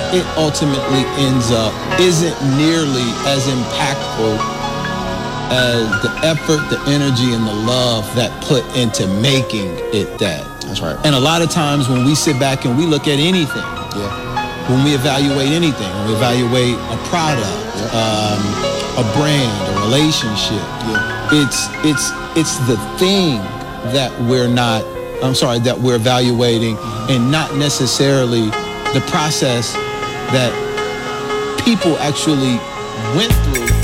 it ultimately ends up isn't nearly as impactful as the effort, the energy, and the love that put into making it that. That's right. And a lot of times when we sit back and we look at anything, when we evaluate anything, when we evaluate a product, a brand, a relationship, it's the thing that we're evaluating, and not necessarily the process that people actually went through